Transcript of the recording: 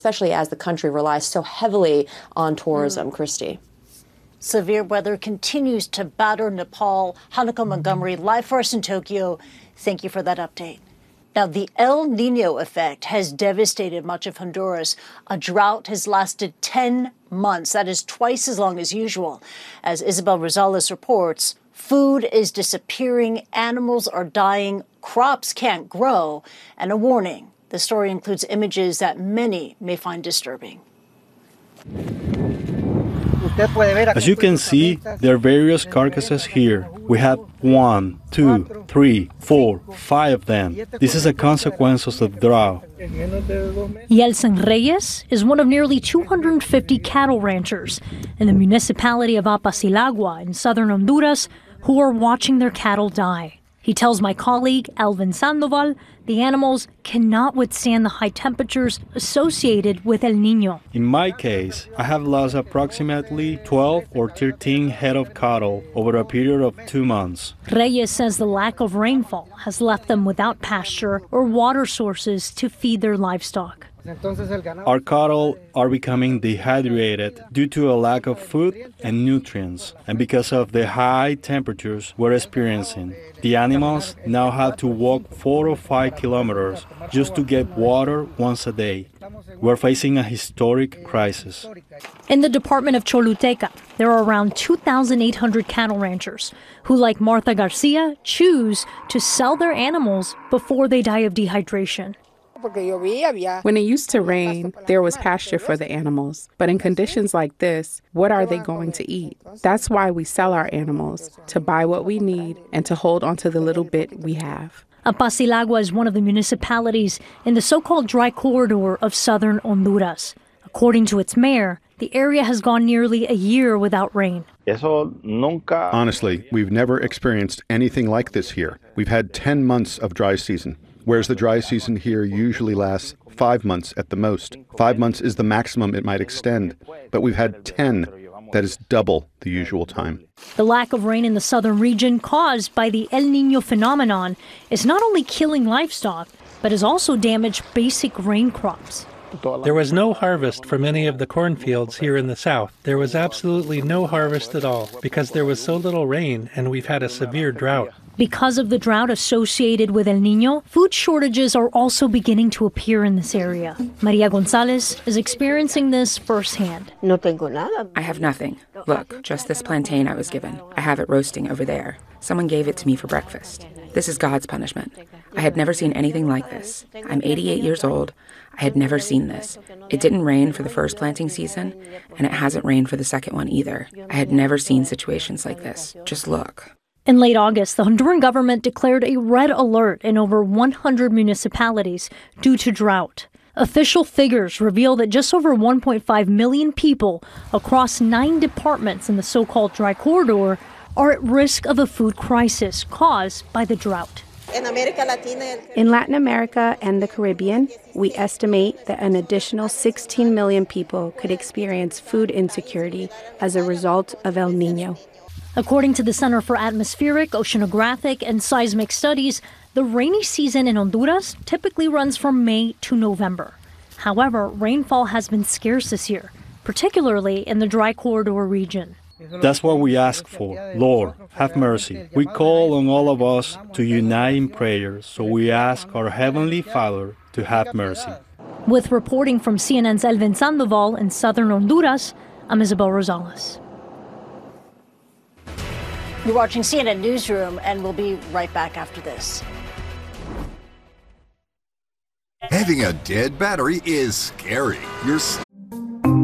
especially as the country relies so heavily on tourism, Christy. Severe weather continues to batter Nepal. Hanukkah Montgomery, live for us in Tokyo. Thank you for that update. Now, the El Nino effect has devastated much of Honduras. A drought has lasted 10 months. That is twice as long as usual. As Isabel Rosales reports, food is disappearing, animals are dying, crops can't grow, and a warning. The story includes images that many may find disturbing. As you can see, there are various carcasses here. We have 1, 2, 3, 4, 5 of them. This is a consequence of the drought. Yeltsin Reyes is one of nearly 250 cattle ranchers in the municipality of Apasilagua in southern Honduras who are watching their cattle die. He tells my colleague, Alvin Sandoval, the animals cannot withstand the high temperatures associated with El Nino. In my case, I have lost approximately 12 or 13 head of cattle over a period of 2 months. Reyes says the lack of rainfall has left them without pasture or water sources to feed their livestock. Our cattle are becoming dehydrated due to a lack of food and nutrients, and because of the high temperatures we're experiencing. The animals now have to walk 4 or 5 kilometers just to get water once a day. We're facing a historic crisis. In the department of Choluteca, there are around 2,800 cattle ranchers who, like Martha Garcia, choose to sell their animals before they die of dehydration. When it used to rain, there was pasture for the animals. But in conditions like this, what are they going to eat? That's why we sell our animals, to buy what we need and to hold onto the little bit we have. Apasilagua is one of the municipalities in the so-called dry corridor of southern Honduras. According to its mayor, the area has gone nearly a year without rain. Honestly, we've never experienced anything like this here. We've had 10 months of dry season, whereas the dry season here usually lasts 5 months at the most. 5 months is the maximum it might extend, but we've had 10. That is double the usual time. The lack of rain in the southern region caused by the El Nino phenomenon is not only killing livestock, but has also damaged basic grain crops. There was no harvest from any of the cornfields here in the south. There was absolutely no harvest at all because there was so little rain and we've had a severe drought. Because of the drought associated with El Nino, food shortages are also beginning to appear in this area. Maria Gonzalez is experiencing this firsthand. I have nothing. Look, just this plantain I was given. I have it roasting over there. Someone gave it to me for breakfast. This is God's punishment. I had never seen anything like this. I'm 88 years old. I had never seen this. It didn't rain for the first planting season, and it hasn't rained for the second one either. I had never seen situations like this. Just look. In late August, the Honduran government declared a red alert in over 100 municipalities due to drought. Official figures reveal that just over 1.5 million people across 9 departments in the so-called dry corridor are at risk of a food crisis caused by the drought. In Latin America and the Caribbean, we estimate that an additional 16 million people could experience food insecurity as a result of El Nino. According to the Center for Atmospheric, Oceanographic, and Seismic Studies, the rainy season in Honduras typically runs from May to November. However, rainfall has been scarce this year, particularly in the dry corridor region. That's what we ask for. Lord, have mercy. We call on all of us to unite in prayer, so we ask our Heavenly Father to have mercy. With reporting from CNN's Elvin Sandoval in southern Honduras, I'm Isabel Rosales. You're watching CNN Newsroom, and we'll be right back after this. Having a dead battery is scary.